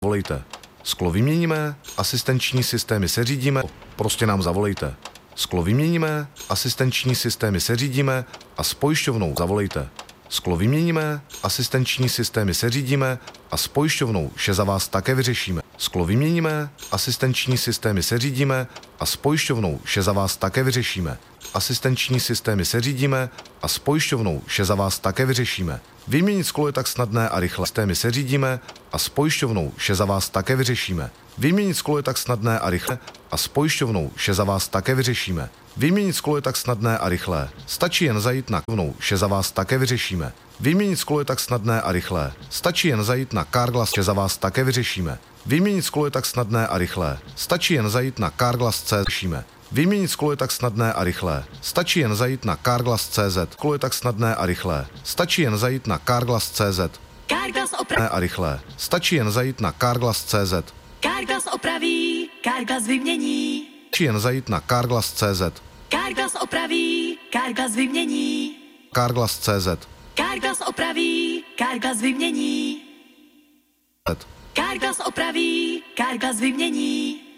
Volejte. Sklo vyměníme, asistenční systémy seřídíme, prostě nám zavolejte. Sklo vyměníme, asistenční systémy seřídíme a s pojišťovnou zavolejte. Sklo vyměníme, asistenční systémy seřídíme a s pojišťovnou vše za vás také vyřešíme. Sklo vyměníme, asistenční systémy seřídíme a s pojišťovnou vše za vás také vyřešíme. Asistenční systémy seřídíme a s pojišťovnou vše za vás také vyřešíme. Vyměnit sklo je tak snadné a rychle. Systémy seřídíme a s pojišťovnou vše za vás také vyřešíme. Vyměnit sklo je tak snadné a rychle a s pojišťovnou vše za vás také vyřešíme. Vyměnit sklo je tak snadné a rychlé. Stačí jen zajít na pojišťovnou, vše za vás také vyřešíme. Vyměnit sklo je tak snadné a rychlé. Stačí jen zajít na Carglass, vše za vás také vyřešíme. Vyměnit sklo je tak snadné a rychlé. Stačí jen zajít na Carglass.cz. Řešíme. Vyměnit sklo je tak snadné a rychlé. Stačí jen zajít na Carglass.cz. Sklo je tak snadné a rychlé. Stačí jen zajít na Carglass.cz. Carglass opraví A rychlé. Stačí jen zajít na Carglass.cz. Carglass opraví, Carglass vymění. Stačí jen zajít na Carglass.cz. Carglass opraví, Carglass vymění. Carglass.cz. Carglass opraví, Carglass vymění. Carglass opraví, Carglass vymění.